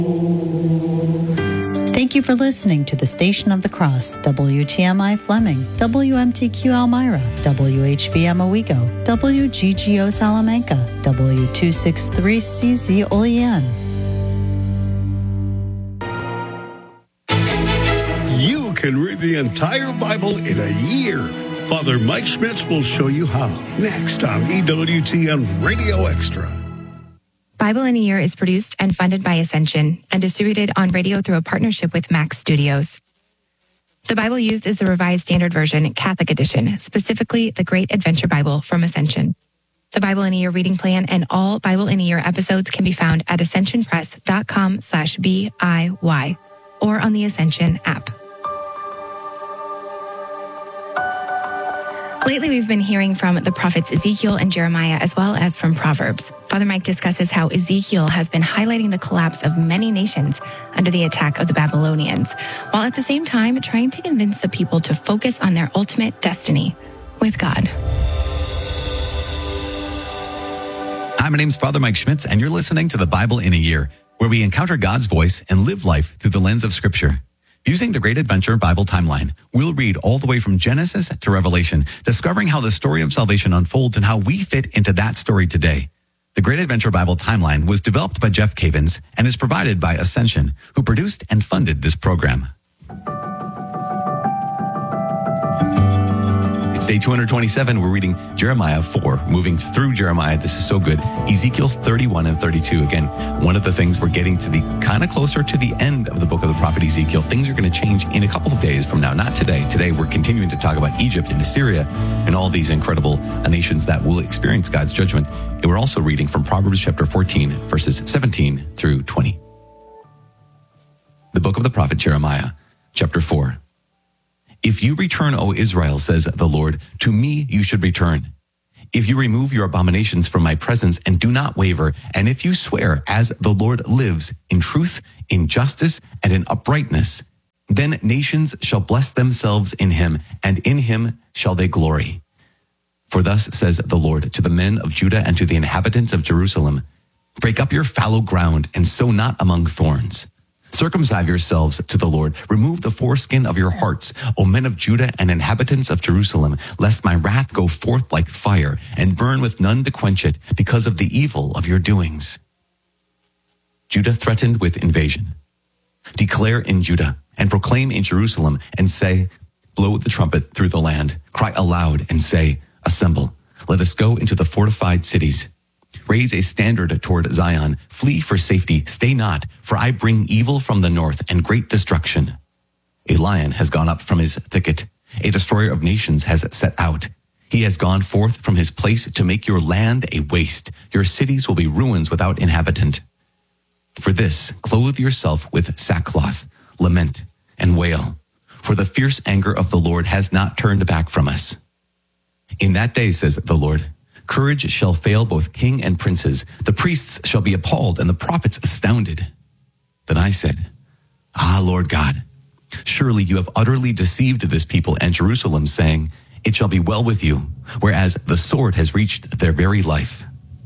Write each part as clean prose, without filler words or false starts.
Thank you for listening to the Station of the Cross, WTMI Fleming, WMTQ Elmira, WHVM Owego, WGGO Salamanca, W263CZ Olean. You can read the entire Bible in a year. Father Mike Schmitz will show you how. Next on EWTN Radio Extra. Bible in a Year is produced and funded by Ascension and distributed on radio through a partnership with Max Studios. The Bible used is the Revised Standard Version, Catholic Edition, specifically the Great Adventure Bible from Ascension. The Bible in a Year reading plan and all Bible in a Year episodes can be found at ascensionpress.com/BIY or on the Ascension app. Lately, we've been hearing from the prophets Ezekiel and Jeremiah, as well as from Proverbs. Father Mike discusses how Ezekiel has been highlighting the collapse of many nations under the attack of the Babylonians, while at the same time trying to convince the people to focus on their ultimate destiny with God. Hi, my name's Father Mike Schmitz, and you're listening to the Bible in a Year, where we encounter God's voice and live life through the lens of Scripture. Using the Great Adventure Bible timeline, we'll read all the way from Genesis to Revelation, discovering how the story of salvation unfolds and how we fit into that story today. The Great Adventure Bible timeline was developed by Jeff Cavins and is provided by Ascension, who produced and funded this program. It's day 227. We're reading Jeremiah 4, moving through Jeremiah. This is so good. Ezekiel 31 and 32. Again, one of the things we're getting to the kind of closer to the end of the book of the prophet Ezekiel. Things are going to change in a couple of days from now, not today. Today, we're continuing to talk about Egypt and Assyria and all these incredible nations that will experience God's judgment. And we're also reading from Proverbs chapter 14, verses 17 through 20. The book of the prophet Jeremiah, chapter 4. If you return, O Israel, says the Lord, to me you should return. If you remove your abominations from my presence and do not waver, and if you swear, as the Lord lives, in truth, in justice, and in uprightness, then nations shall bless themselves in him, and in him shall they glory. For thus says the Lord to the men of Judah and to the inhabitants of Jerusalem, break up your fallow ground and sow not among thorns. Circumcise yourselves to the Lord. Remove the foreskin of your hearts, O men of Judah and inhabitants of Jerusalem, lest my wrath go forth like fire and burn with none to quench it because of the evil of your doings. Judah threatened with invasion. Declare in Judah and proclaim in Jerusalem and say, blow the trumpet through the land. Cry aloud and say, assemble. Let us go into the fortified cities. Raise a standard toward Zion. Flee for safety. Stay not, for I bring evil from the north and great destruction. A lion has gone up from his thicket. A destroyer of nations has set out. He has gone forth from his place to make your land a waste. Your cities will be ruins without inhabitant. For this, clothe yourself with sackcloth, lament, and wail. For the fierce anger of the Lord has not turned back from us. In that day, says the Lord, courage shall fail both king and princes. The priests shall be appalled and the prophets astounded. Then I said, Ah, Lord God, surely you have utterly deceived this people and Jerusalem, saying, it shall be well with you, whereas the sword has reached their very life.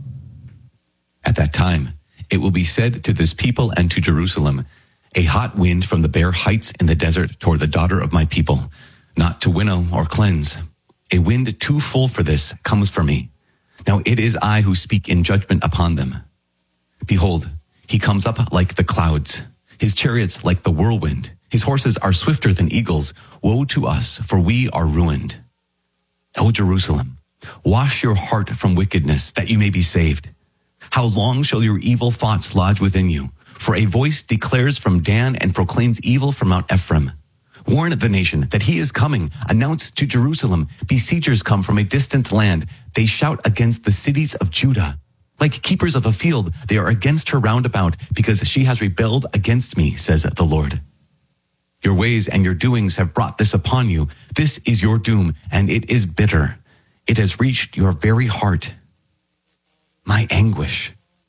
At that time, it will be said to this people and to Jerusalem, a hot wind from the bare heights in the desert toward the daughter of my people, not to winnow or cleanse. A wind too full for this comes for me. Now it is I who speak in judgment upon them. Behold, he comes up like the clouds, his chariots like the whirlwind. His horses are swifter than eagles. Woe to us, for we are ruined. O Jerusalem, wash your heart from wickedness, that you may be saved. How long shall your evil thoughts lodge within you? For a voice declares from Dan and proclaims evil from Mount Ephraim. Warn the nation that he is coming. Announce to Jerusalem, besiegers come from a distant land. They shout against the cities of Judah. Like keepers of a field, they are against her round about, because she has rebelled against me, says the Lord. Your ways and your doings have brought this upon you. This is your doom, and it is bitter. It has reached your very heart. My anguish,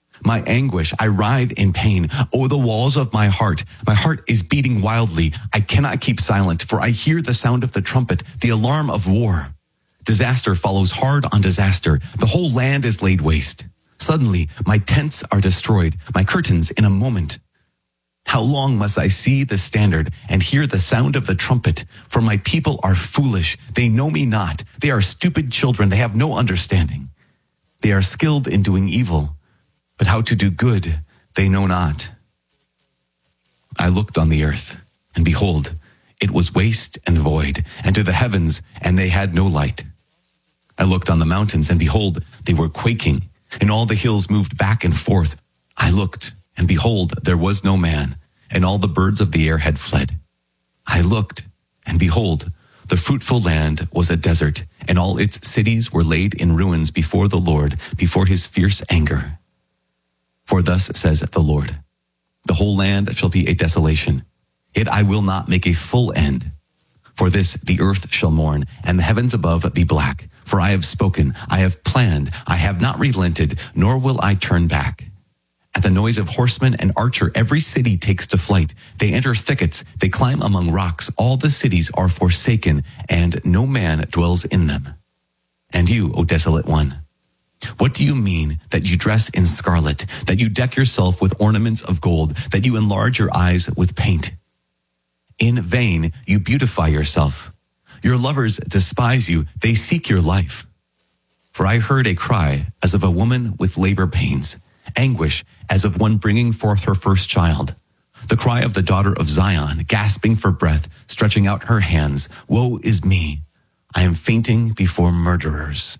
I writhe in pain. Oh, the walls of my heart is beating wildly. I cannot keep silent, for I hear the sound of the trumpet, the alarm of war. Disaster follows hard on disaster. The whole land is laid waste. Suddenly, my tents are destroyed, my curtains in a moment. How long must I see the standard and hear the sound of the trumpet? For my people are foolish. They know me not. They are stupid children. They have no understanding. They are skilled in doing evil, but how to do good they know not. I looked on the earth, and behold, it was waste and void, and to the heavens, and they had no light. I looked on the mountains, and behold, they were quaking, and all the hills moved back and forth. I looked, and behold, there was no man, and all the birds of the air had fled. I looked, and behold, the fruitful land was a desert, and all its cities were laid in ruins before the Lord, before his fierce anger. For thus says the Lord, the whole land shall be a desolation, yet I will not make a full end. For this the earth shall mourn, and the heavens above be black. For I have spoken, I have planned, I have not relented, nor will I turn back. At the noise of horseman and archer, every city takes to flight. They enter thickets, they climb among rocks. All the cities are forsaken, and no man dwells in them. And you, O desolate one, what do you mean that you dress in scarlet, that you deck yourself with ornaments of gold, that you enlarge your eyes with paint? In vain you beautify yourself. Your lovers despise you, they seek your life. For I heard a cry as of a woman with labor pains, anguish as of one bringing forth her first child. The cry of the daughter of Zion, gasping for breath, stretching out her hands. Woe is me! I am fainting before murderers.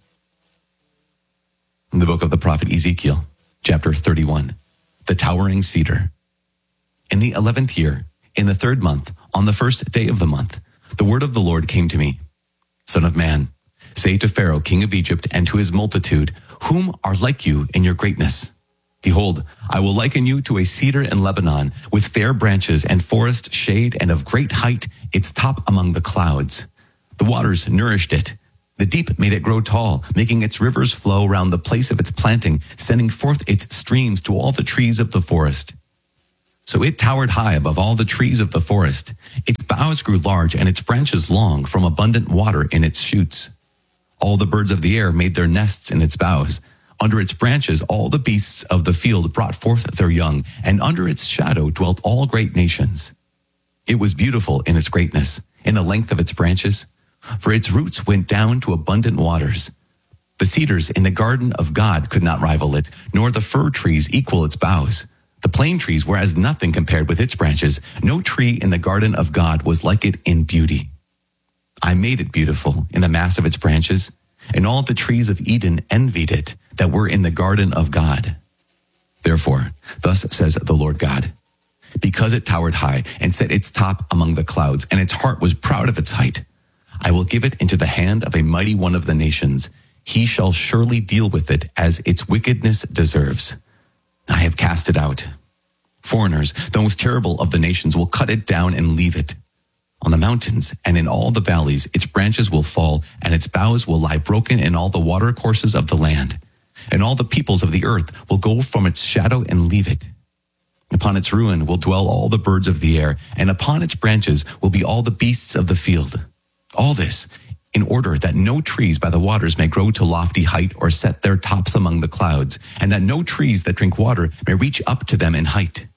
In the book of the prophet Ezekiel, chapter 31, the towering cedar. In the 11th year, in the 3rd month, on the 1st day of the month, the word of the Lord came to me. Son of man, say to Pharaoh, king of Egypt, and to his multitude, whom are like you in your greatness? Behold, I will liken you to a cedar in Lebanon, with fair branches and forest shade, and of great height, its top among the clouds. The waters nourished it. The deep made it grow tall, making its rivers flow round the place of its planting, sending forth its streams to all the trees of the forest. So it towered high above all the trees of the forest. Its boughs grew large and its branches long from abundant water in its shoots. All the birds of the air made their nests in its boughs. Under its branches all the beasts of the field brought forth their young, and under its shadow dwelt all great nations. It was beautiful in its greatness, in the length of its branches, for its roots went down to abundant waters. The cedars in the garden of God could not rival it, nor the fir trees equal its boughs. The plane trees were as nothing compared with its branches. No tree in the garden of God was like it in beauty. I made it beautiful in the mass of its branches, and all the trees of Eden envied it that were in the garden of God. Therefore, thus says the Lord God, because it towered high and set its top among the clouds, and its heart was proud of its height, I will give it into the hand of a mighty one of the nations. He shall surely deal with it as its wickedness deserves. I have cast it out. Foreigners, the most terrible of the nations, will cut it down and leave it. On the mountains and in all the valleys, its branches will fall, and its boughs will lie broken in all the water courses of the land. And all the peoples of the earth will go from its shadow and leave it. Upon its ruin will dwell all the birds of the air, and upon its branches will be all the beasts of the field. All this in order that no trees by the waters may grow to lofty height or set their tops among the clouds, and that no trees that drink water may reach up to them in height.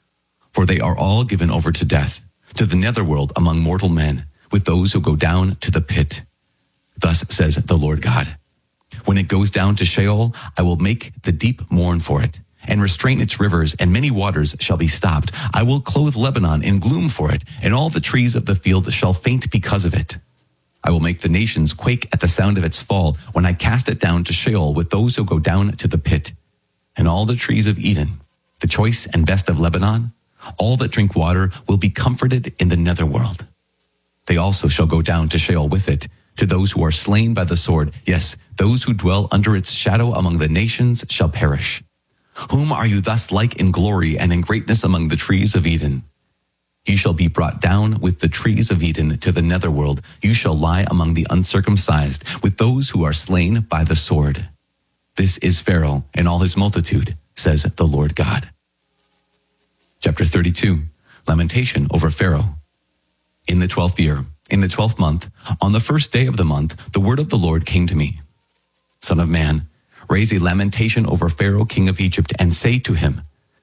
For they are all given over to death, to the netherworld among mortal men, with those who go down to the pit. Thus says the Lord God, when it goes down to Sheol, I will make the deep mourn for it, and restrain its rivers, and many waters shall be stopped. I will clothe Lebanon in gloom for it, and all the trees of the field shall faint because of it. I will make the nations quake at the sound of its fall, when I cast it down to Sheol with those who go down to the pit. And all the trees of Eden, the choice and best of Lebanon, all that drink water will be comforted in the netherworld. They also shall go down to Sheol with it, to those who are slain by the sword. Yes, those who dwell under its shadow among the nations shall perish. Whom are you thus like in glory and in greatness among the trees of Eden? You shall be brought down with the trees of Eden to the netherworld. You shall lie among the uncircumcised, with those who are slain by the sword. This is Pharaoh and all his multitude, says the Lord God. Chapter 32, Lamentation over Pharaoh. In the 12th year, in the 12th month, on the first day of the month, the word of the Lord came to me. Son of man, raise a lamentation over Pharaoh, king of Egypt, and say to him,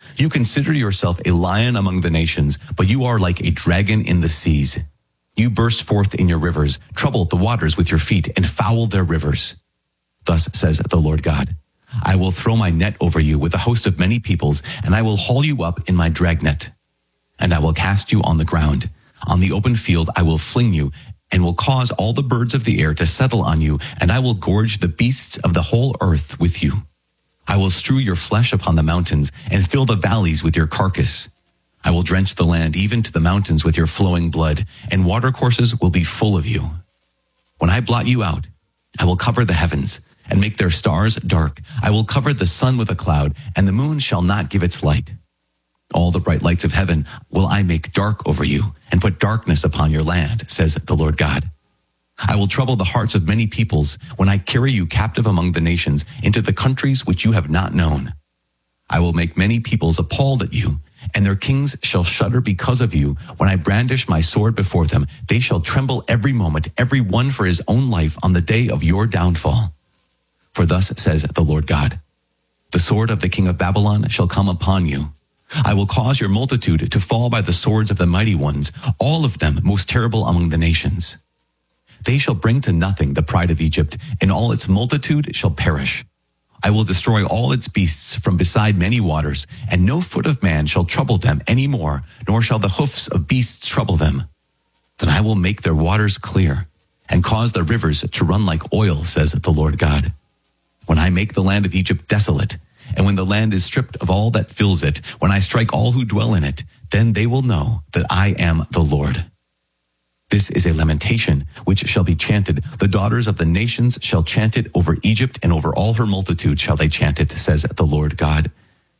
You consider yourself a lion among the nations, but you are like a dragon in the seas. You burst forth in your rivers, trouble the waters with your feet, and foul their rivers. Thus says the Lord God, I will throw my net over you with a host of many peoples, and I will haul you up in my dragnet. And I will cast you on the ground. On the open field I will fling you, and will cause all the birds of the air to settle on you, and I will gorge the beasts of the whole earth with you. I will strew your flesh upon the mountains, and fill the valleys with your carcass. I will drench the land even to the mountains with your flowing blood, and watercourses will be full of you. When I blot you out, I will cover the heavens, and make their stars dark. I will cover the sun with a cloud, and the moon shall not give its light. All the bright lights of heaven will I make dark over you, and put darkness upon your land, says the Lord God. I will trouble the hearts of many peoples when I carry you captive among the nations into the countries which you have not known. I will make many peoples appalled at you, and their kings shall shudder because of you. When I brandish my sword before them, they shall tremble every moment, every one for his own life on the day of your downfall. For thus says the Lord God, the sword of the king of Babylon shall come upon you. I will cause your multitude to fall by the swords of the mighty ones, all of them most terrible among the nations. They shall bring to nothing the pride of Egypt, and all its multitude shall perish. I will destroy all its beasts from beside many waters, and no foot of man shall trouble them any more, nor shall the hoofs of beasts trouble them. Then I will make their waters clear, and cause their rivers to run like oil, says the Lord God. When I make the land of Egypt desolate, and when the land is stripped of all that fills it, when I strike all who dwell in it, then they will know that I am the Lord. This is a lamentation which shall be chanted. The daughters of the nations shall chant it over Egypt, and over all her multitude shall they chant it, says the Lord God.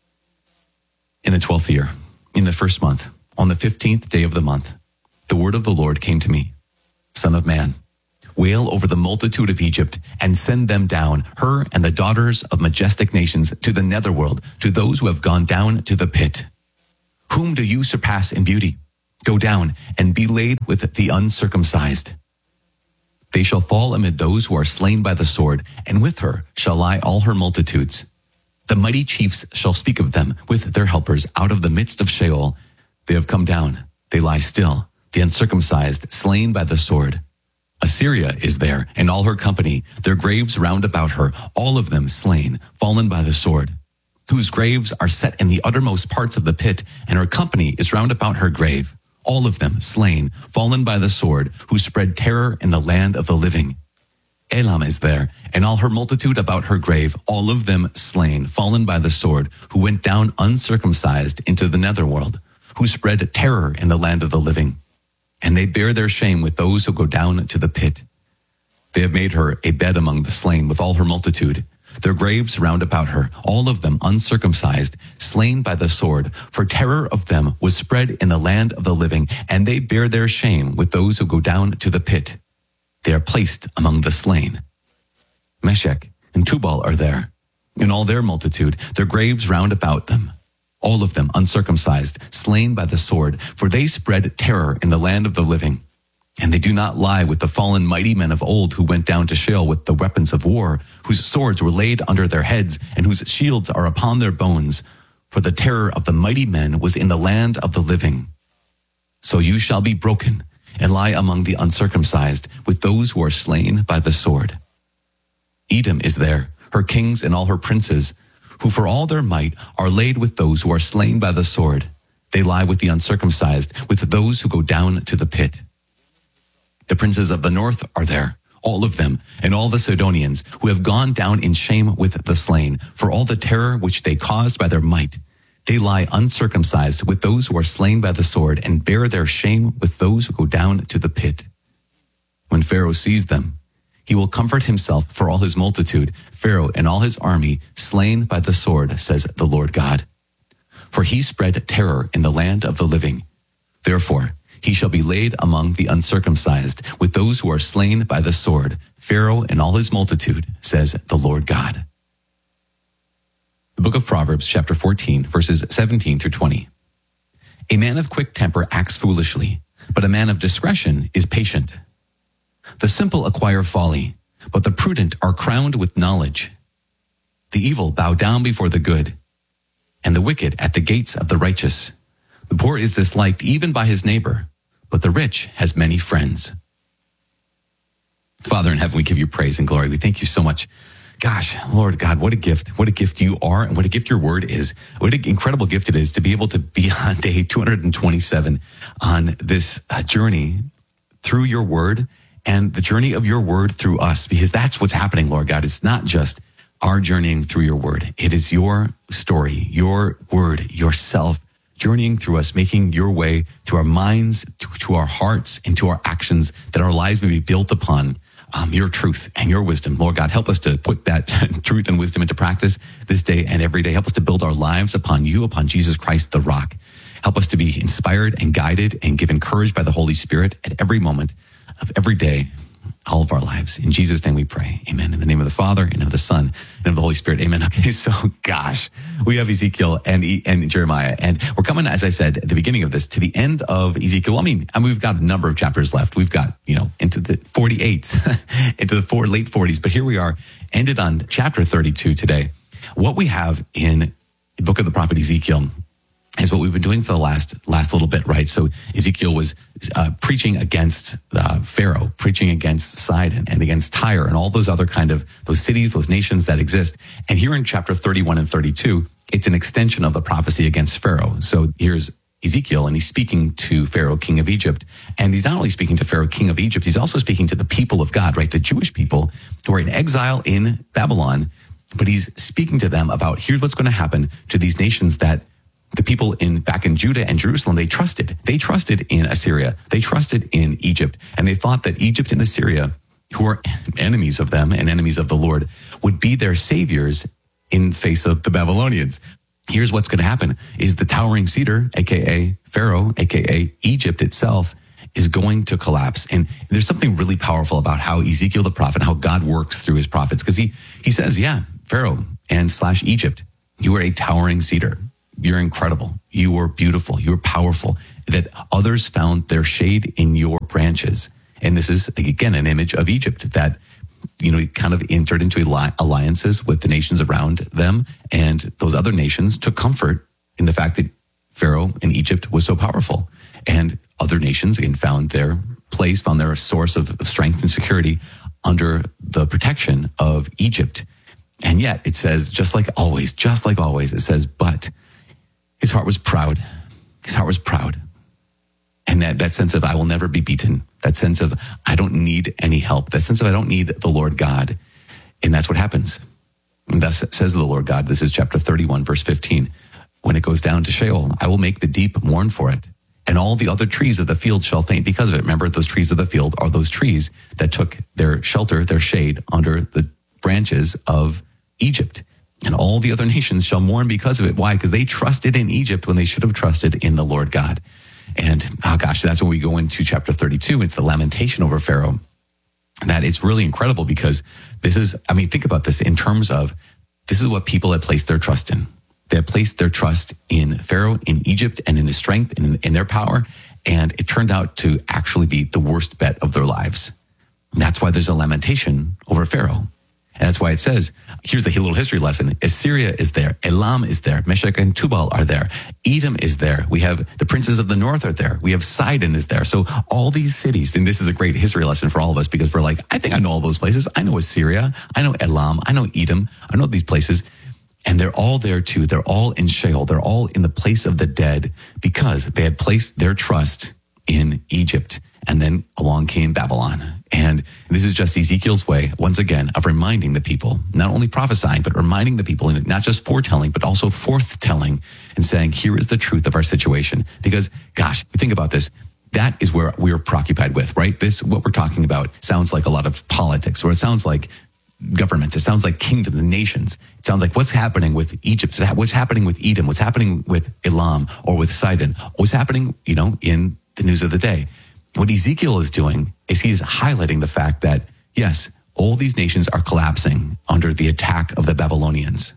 In the 12th year, in the first month, on the 15th day of the month, the word of the Lord came to me. Son of man, wail over the multitude of Egypt, and send them down, her and the daughters of majestic nations, to the netherworld, to those who have gone down to the pit. Whom do you surpass in beauty? Go down and be laid with the uncircumcised. They shall fall amid those who are slain by the sword, and with her shall lie all her multitudes. The mighty chiefs shall speak of them with their helpers out of the midst of Sheol. They have come down, they lie still, the uncircumcised, slain by the sword. Assyria is there, and all her company, their graves round about her, all of them slain, fallen by the sword, whose graves are set in the uttermost parts of the pit, and her company is round about her grave. All of them slain, fallen by the sword, who spread terror in the land of the living. Elam is there, and all her multitude about her grave, all of them slain, fallen by the sword, who went down uncircumcised into the netherworld, who spread terror in the land of the living. And they bear their shame with those who go down to the pit. They have made her a bed among the slain with all her multitude. Their graves round about her, all of them uncircumcised, slain by the sword, for terror of them was spread in the land of the living, and they bear their shame with those who go down to the pit. They are placed among the slain. Meshech and Tubal are there, in all their multitude, their graves round about them, all of them uncircumcised, slain by the sword, for they spread terror in the land of the living. And they do not lie with the fallen mighty men of old who went down to Sheol with the weapons of war, whose swords were laid under their heads, and whose shields are upon their bones. For the terror of the mighty men was in the land of the living. So you shall be broken, and lie among the uncircumcised, with those who are slain by the sword. Edom is there, her kings and all her princes, who for all their might are laid with those who are slain by the sword. They lie with the uncircumcised, with those who go down to the pit. The princes of the north are there, all of them, and all the Sidonians, who have gone down in shame with the slain, for all the terror which they caused by their might. They lie uncircumcised with those who are slain by the sword, and bear their shame with those who go down to the pit. When Pharaoh sees them, he will comfort himself for all his multitude, Pharaoh and all his army, slain by the sword, says the Lord God. For he spread terror in the land of the living. Therefore, he shall be laid among the uncircumcised, with those who are slain by the sword, Pharaoh and all his multitude, says the Lord God. The book of Proverbs, chapter 14, verses 17 through 20. A man of quick temper acts foolishly, but a man of discretion is patient. The simple acquire folly, but the prudent are crowned with knowledge. The evil bow down before the good. and the wicked at the gates of the righteous. The poor is disliked even by his neighbor, but the rich has many friends. Father in heaven, we give you praise and glory. We thank you so much. Gosh, Lord God, what a gift. What a gift you are and what a gift your word is. What an incredible gift it is to be able to be on day 227 on this journey through your word and the journey of your word through us, because that's what's happening, Lord God. It's not just our journeying through your word. It is your story, your word, yourself journeying through us, making your way to our minds, to our hearts, and to our actions, that our lives may be built upon your truth and your wisdom. Lord God, help us to put that truth and wisdom into practice this day and every day. Help us to build our lives upon you, upon Jesus Christ, the rock. Help us to be inspired and guided and give encouraged by the Holy Spirit at every moment of every day, all of our lives. In Jesus' name we pray. Amen. In the name of the Father, and of the Son, and of the Holy Spirit. Amen. Okay, so gosh, we have Ezekiel and Jeremiah, and we're coming, as I said at the beginning of this, to the end of Ezekiel. I mean, we've got a number of chapters left. We've got, into the 48s, into the late 40s, but here we are, ended on chapter 32 today. What we have in the book of the prophet Ezekiel is what we've been doing for the last little bit, right? So Ezekiel was preaching against Pharaoh, preaching against Sidon and against Tyre and all those other kind of those cities, those nations that exist. And here in chapter 31 and 32, it's an extension of the prophecy against Pharaoh. So here's Ezekiel, and he's speaking to Pharaoh, king of Egypt. And he's not only speaking to Pharaoh, king of Egypt, he's also speaking to the people of God, right? The Jewish people who are in exile in Babylon. But he's speaking to them about, here's what's going to happen to these nations that the people back in Judah and Jerusalem, they trusted. They trusted in Assyria. They trusted in Egypt. And they thought that Egypt and Assyria, who are enemies of them and enemies of the Lord, would be their saviors in face of the Babylonians. Here's what's going to happen is the towering cedar, aka Pharaoh, aka Egypt itself, is going to collapse. And there's something really powerful about how Ezekiel the prophet, how God works through his prophets, because he says, yeah, Pharaoh and / Egypt, you are a towering cedar. You're incredible. You are beautiful. You're powerful. That others found their shade in your branches. And this is, again, an image of Egypt that, kind of entered into alliances with the nations around them. And those other nations took comfort in the fact that Pharaoh in Egypt was so powerful. And other nations, again, found their place, found their source of strength and security under the protection of Egypt. And yet it says, just like always, it says, but his heart was proud. His heart was proud. And that sense of, I will never be beaten. That sense of, I don't need any help. That sense of, I don't need the Lord God. And that's what happens. And thus says the Lord God, this is chapter 31, verse 15. When it goes down to Sheol, I will make the deep mourn for it. And all the other trees of the field shall faint because of it. Remember, those trees of the field are those trees that took their shelter, their shade under the branches of Egypt. And all the other nations shall mourn because of it. Why? Because they trusted in Egypt when they should have trusted in the Lord God. And, that's when we go into chapter 32. It's the lamentation over Pharaoh. That it's really incredible because think about this in terms of, this is what people had placed their trust in. They had placed their trust in Pharaoh, in Egypt, and in his strength, and in their power. And it turned out to actually be the worst bet of their lives. And that's why there's a lamentation over Pharaoh. And that's why it says, here's a little history lesson. Assyria is there. Elam is there. Meshech and Tubal are there. Edom is there. We have the princes of the north are there. We have Sidon is there. So all these cities, and this is a great history lesson for all of us because we're like, I think I know all those places. I know Assyria. I know Elam. I know Edom. I know these places. And they're all there too. They're all in Sheol. They're all in the place of the dead because they had placed their trust in Egypt. And then along came Babylon. And this is just Ezekiel's way, once again, of reminding the people, not only prophesying, but reminding the people, and not just foretelling, but also forthtelling and saying, here is the truth of our situation. Because, gosh, think about this. That is where we're preoccupied with, right? What we're talking about sounds like a lot of politics, or it sounds like governments. It sounds like kingdoms and nations. It sounds like what's happening with Egypt, what's happening with Edom, what's happening with Elam or with Sidon, what's happening, in the news of the day. What Ezekiel is doing is he's highlighting the fact that, yes, all these nations are collapsing under the attack of the Babylonians.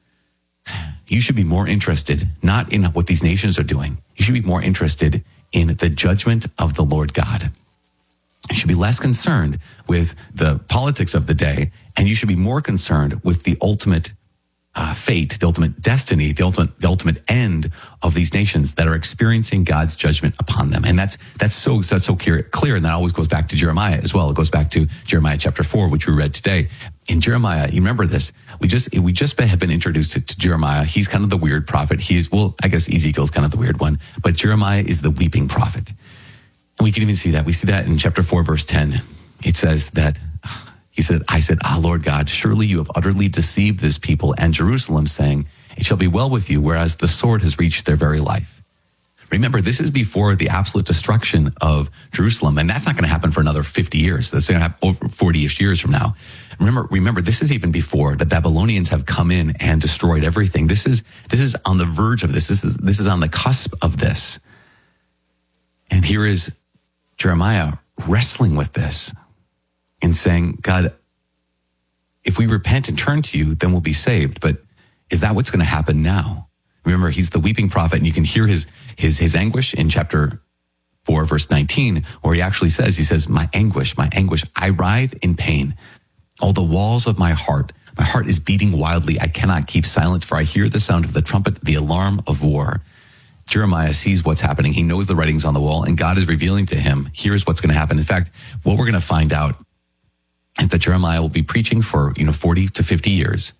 You should be more interested, not in what these nations are doing. You should be more interested in the judgment of the Lord God. You should be less concerned with the politics of the day, and you should be more concerned with the ultimate fate, the ultimate destiny, the ultimate end of these nations that are experiencing God's judgment upon them. And that's so clear. And that always goes back to Jeremiah as well. It goes back to Jeremiah chapter 4, which we read today. In Jeremiah, you remember this, we just have been introduced to Jeremiah. He's kind of the weird prophet. I guess Ezekiel's kind of the weird one, but Jeremiah is the weeping prophet. And we can even see that. We see that in chapter 4, verse 10. It says that, I said, Lord God, surely you have utterly deceived this people and Jerusalem, saying, it shall be well with you, whereas the sword has reached their very life. Remember, this is before the absolute destruction of Jerusalem, and that's not going to happen for another 50 years. That's going to happen over 40-ish years from now. Remember, this is even before the Babylonians have come in and destroyed everything. This is on the verge of this. This is on the cusp of this. And here is Jeremiah wrestling with this and saying, God, if we repent and turn to you, then we'll be saved. But is that what's going to happen now? Remember, he's the weeping prophet, and you can hear his anguish in chapter 4, verse 19, where he actually says, my anguish, I writhe in pain. All the walls of my heart is beating wildly. I cannot keep silent, for I hear the sound of the trumpet, the alarm of war. Jeremiah sees what's happening. He knows the writings on the wall, and God is revealing to him, here's what's going to happen. In fact, what we're going to find out is that Jeremiah will be preaching for 40 to 50 years,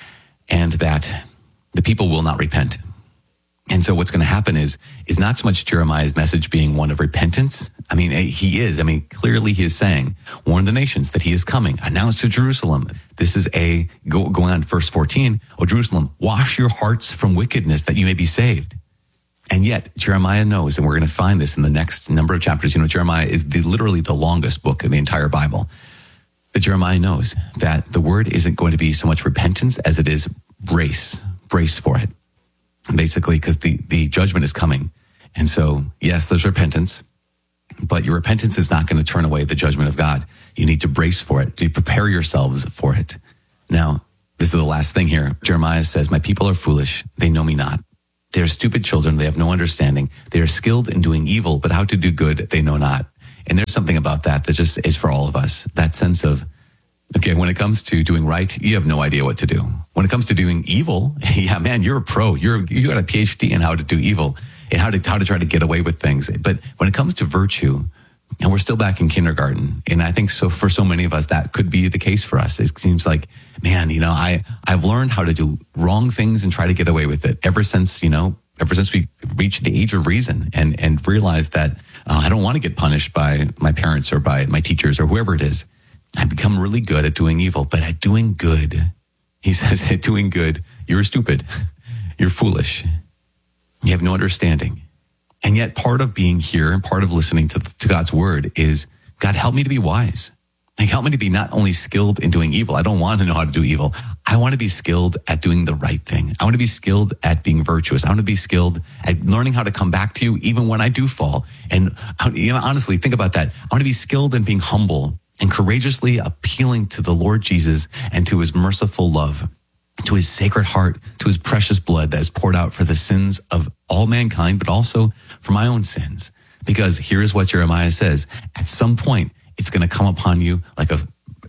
and that the people will not repent. And so what's going to happen is not so much Jeremiah's message being one of repentance. I mean, he is. I mean, clearly he is saying, warn the nations that he is coming. Announce to Jerusalem. This is going on verse 14. O Jerusalem, wash your hearts from wickedness that you may be saved. And yet Jeremiah knows, and we're going to find this in the next number of chapters. Jeremiah is literally the longest book in the entire Bible. That Jeremiah knows that the word isn't going to be so much repentance as it is brace for it. Basically, because the judgment is coming. And so, yes, there's repentance, but your repentance is not going to turn away the judgment of God. You need to brace for it, to prepare yourselves for it. Now, this is the last thing here. Jeremiah says, my people are foolish. They know me not. They are stupid children. They have no understanding. They are skilled in doing evil, but how to do good, they know not. And there's something about that just is for all of us. That sense of, okay, when it comes to doing right, you have no idea what to do. When it comes to doing evil, yeah, man, you're a pro. You got a PhD in how to do evil and how to try to get away with things. But when it comes to virtue, and we're still back in kindergarten, and I think so for so many of us, that could be the case for us. It seems like, man, I've learned how to do wrong things and try to get away with it ever since we reached the age of reason and realized that I don't want to get punished by my parents or by my teachers or whoever it is. I've become really good at doing evil, but at doing good, he says, at doing good, you're stupid. You're foolish. You have no understanding. And yet part of being here and part of listening to God's word is, God, help me to be wise. Like, help me to be not only skilled in doing evil. I don't want to know how to do evil. I want to be skilled at doing the right thing. I want to be skilled at being virtuous. I want to be skilled at learning how to come back to you even when I do fall. And honestly, think about that. I want to be skilled in being humble and courageously appealing to the Lord Jesus and to his merciful love, to his sacred heart, to his precious blood that is poured out for the sins of all mankind, but also for my own sins. Because here's what Jeremiah says. At some point, it's going to come upon you like a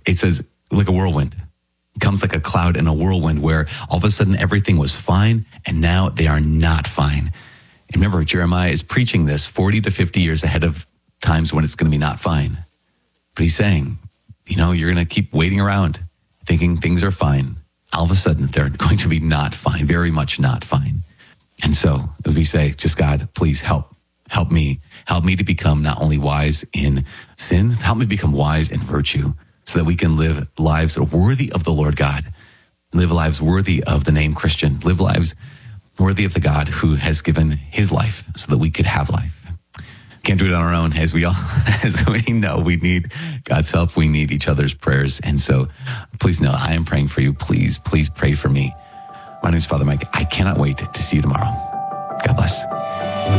whirlwind. It comes like a cloud and a whirlwind where all of a sudden everything was fine and now they are not fine. And remember, Jeremiah is preaching this 40 to 50 years ahead of times when it's going to be not fine. But he's saying, you're going to keep waiting around thinking things are fine. All of a sudden, they're going to be not fine, very much not fine. And so as we say, just God, please help me to become not only wise in sin, help me become wise in virtue so that we can live lives that are worthy of the Lord God, live lives worthy of the name Christian, live lives worthy of the God who has given his life so that we could have life. Can't do it on our own, as we know. We need God's help. We need each other's prayers. And so please know, I am praying for you. Please pray for me. My name is Father Mike. I cannot wait to see you tomorrow. God bless.